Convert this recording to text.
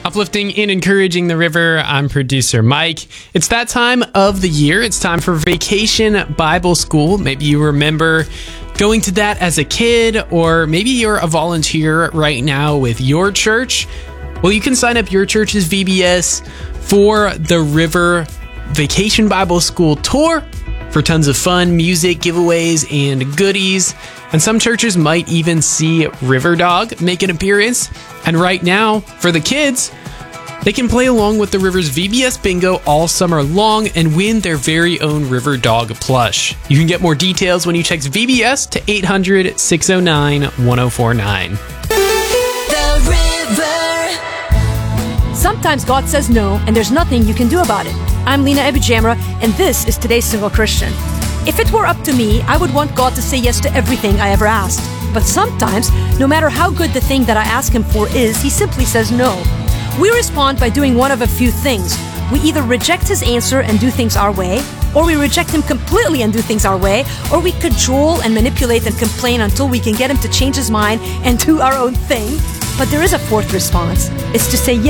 Uplifting and encouraging the river, I'm producer Mike. It's that time of the year. It's time for Vacation Bible School. Maybe you remember going to that as a kid, or maybe you're a volunteer right now with your church. Well, you can sign up your church's VBS for the River Vacation Bible School Tour for tons of fun, music, giveaways, and goodies. And some churches might even see River Dog make an appearance. And right now, for the kids, they can play along with the River's VBS Bingo all summer long and win their very own River Dog plush. You can get more details when you text VBS to 800-609-1049. The River. Sometimes God says no, and there's nothing you can do about it. I'm Lena Ebujamra, and this is Today's Single Christian. If it were up to me, I would want God to say yes to everything I ever asked. But sometimes, no matter how good the thing that I ask Him for is, He simply says no. We respond by doing one of a few things. We either reject His answer and do things our way, or we reject Him completely and do things our way, or we cajole and manipulate and complain until we can get Him to change His mind and do our own thing. But there is a fourth response. It's to say yes